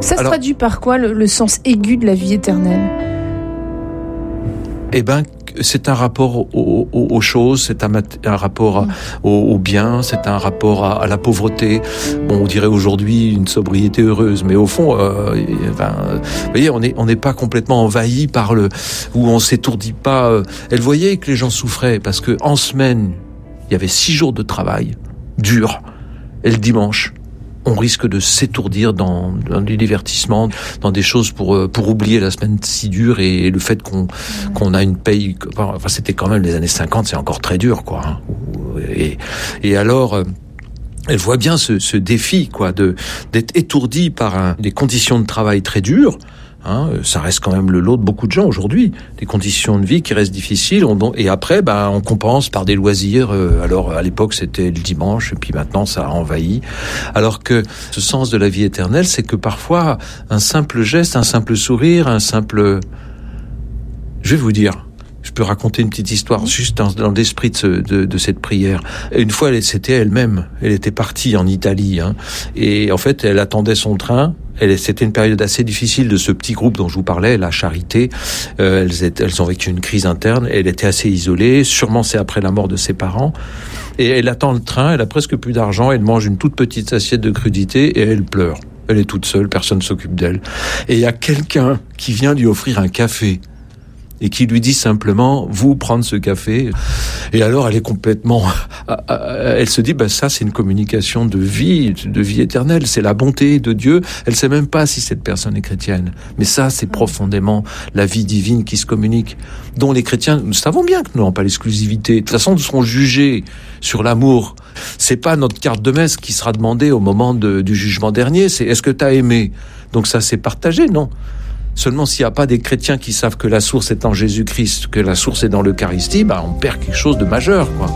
Ça se traduit par quoi, le sens aigu de la vie éternelle ? Eh ben, c'est un rapport aux choses, c'est un rapport au bien, c'est un rapport à la pauvreté. Bon, on dirait aujourd'hui une sobriété heureuse, mais au fond, vous voyez, on n'est pas complètement envahi par où on s'étourdit pas. Elle voyait que les gens souffraient parce que en semaine, il y avait 6 jours de travail dur, et le dimanche, on risque de s'étourdir dans du divertissement, dans des choses pour oublier la semaine si dure et le fait qu'on a une paye. Enfin, c'était quand même les années 50, c'est encore très dur, quoi. Et alors, elle voit bien ce défi, quoi, d'être étourdi par des conditions de travail très dures. Ça reste quand même le lot de beaucoup de gens aujourd'hui, des conditions de vie qui restent difficiles, et après on compense par des loisirs. Alors à l'époque c'était le dimanche, et puis maintenant ça a envahi. Alors que ce sens de la vie éternelle, c'est que parfois un simple geste, un simple sourire, je vais vous dire, je peux raconter une petite histoire juste dans l'esprit de cette prière. Une fois, c'était elle-même. Elle était partie en Italie, et en fait, elle attendait son train. C'était une période assez difficile de ce petit groupe dont je vous parlais, la Charité. Elles ont vécu une crise interne. Elle était assez isolée. Sûrement, c'est après la mort de ses parents. Et elle attend le train. Elle a presque plus d'argent. Elle mange une toute petite assiette de crudités et elle pleure. Elle est toute seule. Personne s'occupe d'elle. Et il y a quelqu'un qui vient lui offrir un café. Et qui lui dit simplement, vous prendre ce café. Et alors elle est complètement, elle se dit, ça c'est une communication de vie éternelle, c'est la bonté de Dieu. Elle sait même pas si cette personne est chrétienne, mais ça c'est profondément la vie divine qui se communique, dont les chrétiens, nous savons bien que nous n'avons pas l'exclusivité. De toute façon, nous serons jugés sur l'amour. C'est pas notre carte de messe qui sera demandée au moment du jugement dernier, c'est est-ce que tu as aimé? Donc ça c'est partagé, non? Seulement s'il n'y a pas des chrétiens qui savent que la source est en Jésus-Christ, que la source est dans l'Eucharistie, on perd quelque chose de majeur, quoi.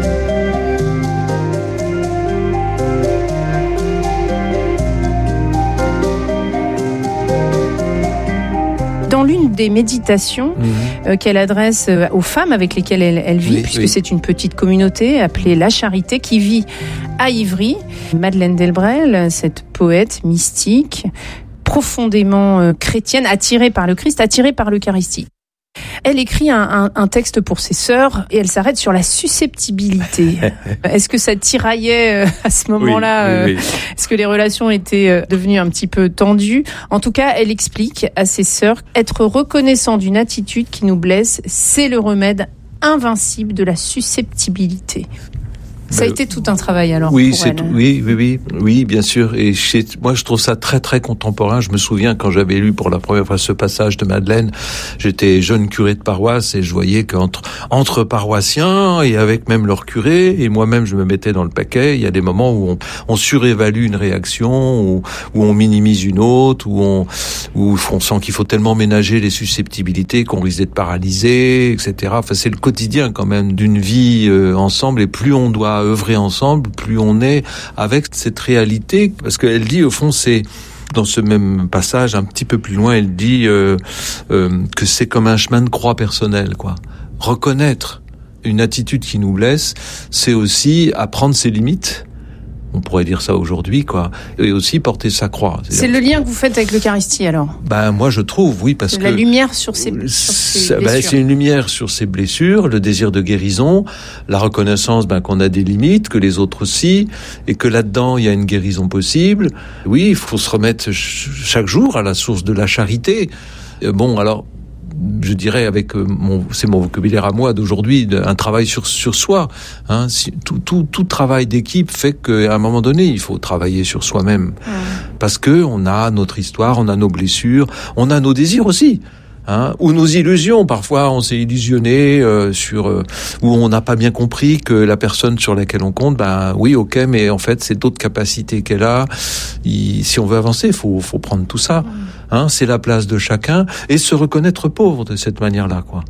Dans l'une des méditations qu'elle adresse aux femmes avec lesquelles elle vit, puisque c'est une petite communauté appelée La Charité qui vit à Ivry, Madeleine Delbrel, cette poète mystique, profondément chrétienne, attirée par le Christ, attirée par l'Eucharistie. Elle écrit un texte pour ses sœurs et elle s'arrête sur la susceptibilité. Est-ce que ça tiraillait à ce moment-là? Oui. Est-ce que les relations étaient devenues un petit peu tendues? En tout cas, elle explique à ses sœurs être reconnaissant d'une attitude qui nous blesse, c'est le remède invincible de la susceptibilité. Ça a été tout un travail alors. Oui, pour elle. Oui, bien sûr. Et moi, je trouve ça très très contemporain. Je me souviens quand j'avais lu pour la première fois ce passage de Madeleine, j'étais jeune curé de paroisse et je voyais qu'entre paroissiens et avec même leur curé et moi-même, je me mettais dans le paquet. Il y a des moments où on surévalue une réaction, où on minimise une autre, où on sent qu'il faut tellement ménager les susceptibilités qu'on risque d'être paralysé, etc. Enfin, c'est le quotidien quand même d'une vie ensemble et plus on doit œuvrer ensemble, plus on est avec cette réalité, parce qu'elle dit au fond c'est dans ce même passage un petit peu plus loin, elle dit que c'est comme un chemin de croix personnel, quoi. Reconnaître une attitude qui nous blesse, c'est aussi apprendre ses limites. On pourrait dire ça aujourd'hui, quoi. Et aussi porter sa croix. C'est le lien que vous faites avec l'Eucharistie, alors? Moi, je trouve, oui, parce que... La lumière sur ces blessures. C'est une lumière sur ces blessures, le désir de guérison, la reconnaissance, qu'on a des limites, que les autres aussi, et que là-dedans, il y a une guérison possible. Oui, il faut se remettre chaque jour à la source de la charité. Alors... je dirais avec c'est mon vocabulaire à moi d'aujourd'hui, un travail sur soi. Tout travail d'équipe fait qu'à un moment donné, il faut travailler sur soi-même. Parce que on a notre histoire, on a nos blessures, on a nos désirs aussi. Ou nos illusions. Parfois, on s'est illusionné où on n'a pas bien compris que la personne sur laquelle on compte, oui, ok, mais en fait, c'est d'autres capacités qu'elle a. Si on veut avancer, il faut prendre tout ça. C'est la place de chacun et se reconnaître pauvre de cette manière-là, quoi.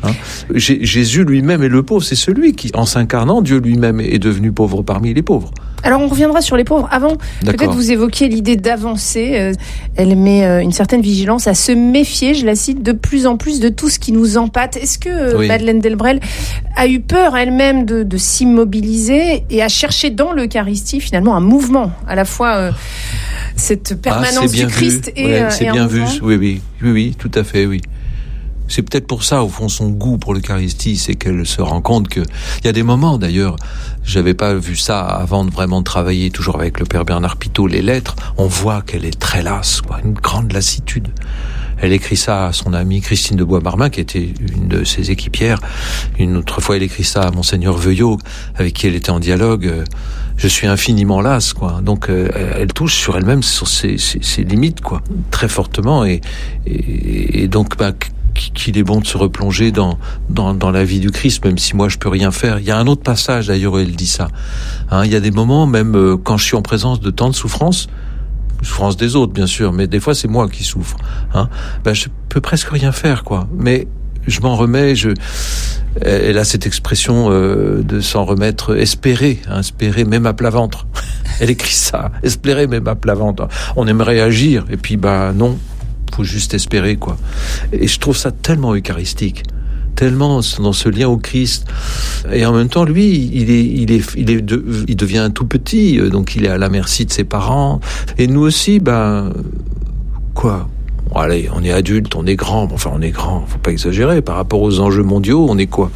Jésus lui-même est le pauvre, c'est celui qui, en s'incarnant, Dieu lui-même est devenu pauvre parmi les pauvres. Alors on reviendra sur les pauvres. Avant, peut-être vous évoquiez l'idée d'avancer. Elle met une certaine vigilance à se méfier, je la cite, de plus en plus de tout ce qui nous empâte. Est-ce que Madeleine Delbrel a eu peur elle-même de s'immobiliser et a cherché dans l'Eucharistie finalement un mouvement à la fois cette permanence du Christ c'est bien vu. Oui, tout à fait, oui. C'est peut-être pour ça, au fond, son goût pour l'Eucharistie, c'est qu'elle se rend compte que il y a des moments, d'ailleurs, j'avais pas vu ça avant de vraiment travailler toujours avec le père Bernard Pitot, les lettres, on voit qu'elle est très lasse, quoi, une grande lassitude. Elle écrit ça à son amie Christine de Bois-Marmin, qui était une de ses équipières. Une autre fois, elle écrit ça à Monseigneur Veuillot, avec qui elle était en dialogue. Je suis infiniment lasse, quoi. Donc, elle touche sur elle-même, sur ses limites, quoi, très fortement. Et donc, qu'il est bon de se replonger dans la vie du Christ, même si moi je peux rien faire. Il y a un autre passage d'ailleurs où elle dit ça. Il y a des moments, même quand je suis en présence de tant de souffrance des autres bien sûr, mais des fois c'est moi qui souffre. Je peux presque rien faire, quoi. Mais je m'en remets. Elle a cette expression de s'en remettre, espérer même à plat ventre. Elle écrit ça, espérer même à plat ventre. On aimerait agir et puis non. Faut juste espérer, quoi. Et je trouve ça tellement eucharistique, tellement dans ce lien au Christ. Et en même temps, lui, il devient tout petit, donc il est à la merci de ses parents. Et nous aussi, quoi. Bon, allez, on est adulte, on est grand. Enfin, on est grand. Faut pas exagérer. Par rapport aux enjeux mondiaux, on est quoi?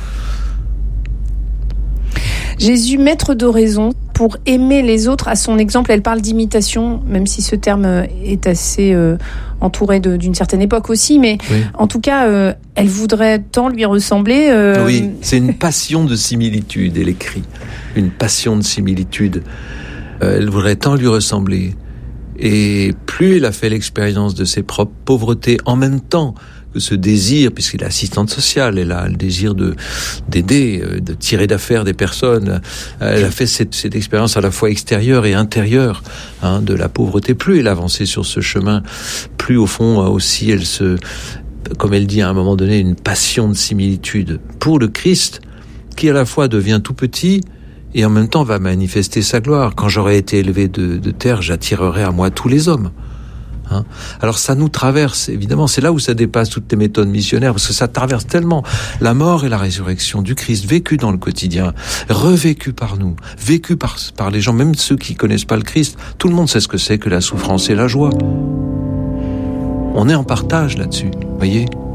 Jésus, maître d'oraison, pour aimer les autres à son exemple. Elle parle d'imitation, même si ce terme est assez entouré d'une certaine époque aussi, mais oui. En tout cas, elle voudrait tant lui ressembler. Oui, c'est une passion de similitude, elle écrit. Une passion de similitude. Elle voudrait tant lui ressembler. Et plus elle a fait l'expérience de ses propres pauvretés, en même temps que ce désir, puisqu'elle est assistante sociale, elle a le désir d'aider, de tirer d'affaire des personnes. Elle a fait cette expérience à la fois extérieure et intérieure de la pauvreté. Plus elle avançait sur ce chemin, plus au fond aussi elle comme elle dit à un moment donné, une passion de similitude pour le Christ, qui à la fois devient tout petit et en même temps va manifester sa gloire. Quand j'aurai été élevé de terre, j'attirerai à moi tous les hommes. Alors ça nous traverse, évidemment, c'est là où ça dépasse toutes les méthodes missionnaires, parce que ça traverse tellement la mort et la résurrection du Christ, vécu dans le quotidien, revécu par nous, vécu par les gens, même ceux qui connaissent pas le Christ. Tout le monde sait ce que c'est que la souffrance et la joie. On est en partage là-dessus, voyez.